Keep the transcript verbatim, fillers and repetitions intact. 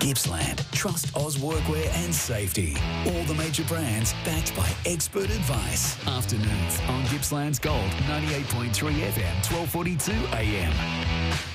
Gippsland. Trust Oz Workwear and Safety. All the major brands backed by expert advice. Afternoons on Gippsland's Gold, ninety-eight point three F M, twelve forty-two A M.